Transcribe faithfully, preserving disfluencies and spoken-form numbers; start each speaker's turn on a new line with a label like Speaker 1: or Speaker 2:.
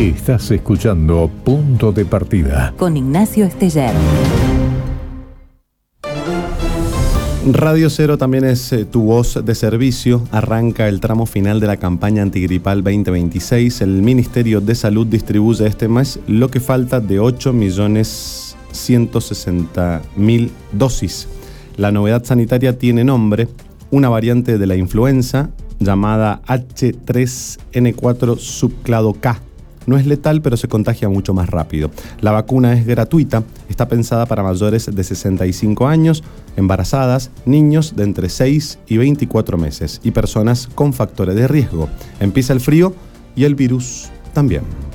Speaker 1: Estás escuchando Punto de Partida
Speaker 2: con Ignacio Esteller.
Speaker 3: Radio Cero también es eh, tu voz de servicio. Arranca el tramo final de la campaña antigripal veinte veintiséis. El Ministerio de Salud distribuye este mes lo que falta de ocho millones ciento sesenta mil dosis. La novedad sanitaria tiene nombre, una variante de la influenza llamada H tres N cuatro subclado K. No es letal, pero se contagia mucho más rápido. La vacuna es gratuita, está pensada para mayores de sesenta y cinco años, embarazadas, niños de entre seis y veinticuatro meses y personas con factores de riesgo. Empieza el frío y el virus también.